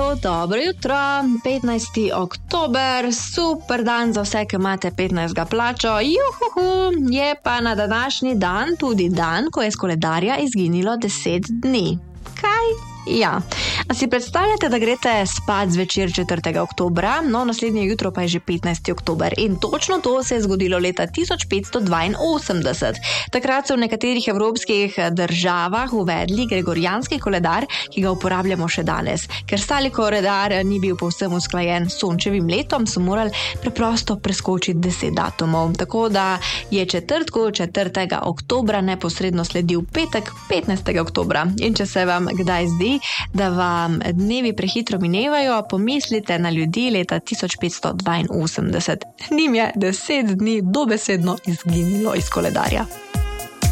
dobro jutro, 15. oktober, super dan za vse, ki imate 15. plačo, juhuhu, je pa na današnji dan tudi dan, ko je iz koledarja izginilo 10 dni. Kaj? Ja, a si predstavljate, da greste spat zvečer 4. oktobra, no naslednje jutro pa je že 15. oktober in točno to se je zgodilo leta 1582. Takrat so v nekaterih evropskih državah uvedli gregorijanski koledar, ki ga uporabljamo še danes. Ker stari koledar ni bil povsem usklajen s sončevim letom, so morali preprosto preskočiti 10 datumov. Tako da je četrtku 4. oktobra neposredno sledil petek 15. oktobra. In če se vam kdaj zdi, da vam dnevi prehitro minevajo, pomislite na ljudi leta 1582. Njim je 10 dni dobesedno izginilo iz koledarja.